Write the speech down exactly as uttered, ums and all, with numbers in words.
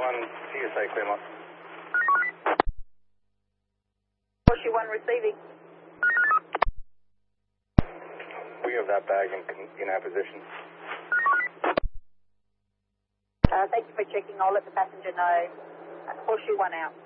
one, T S A Claremont. Horseshoe one receiving. We have that bag in, in our position. Uh, thank you for checking. I'll let the passenger know. Uh, Horseshoe one out.